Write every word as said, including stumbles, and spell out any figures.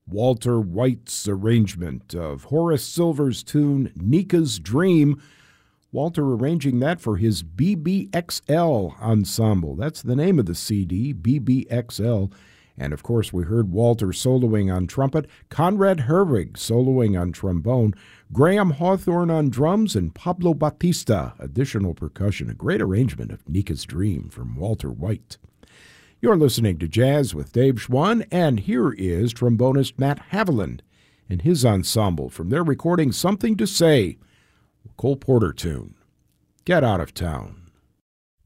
Walter White's arrangement of Horace Silver's tune, Nika's Dream. Walter arranging that for his B B X L ensemble. That's the name of the C D, B B X L. And, of course, we heard Walter soloing on trumpet, Conrad Herwig soloing on trombone, Graham Hawthorne on drums, and Pablo Batista, additional percussion. A great arrangement of Nika's Dream from Walter White. You're listening to Jazz with Dave Schwann, and here is trombonist Matt Haviland and his ensemble from their recording Something to Say, a Cole Porter tune, Get Out of Town.